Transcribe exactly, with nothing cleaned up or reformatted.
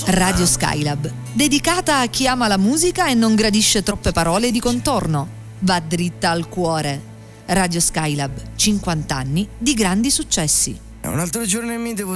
Radio Skylab, dedicata a chi ama la musica e non gradisce troppe parole di contorno. Va dritta al cuore. Radio Skylab, cinquanta anni di grandi successi. Un altro giorno e mi devo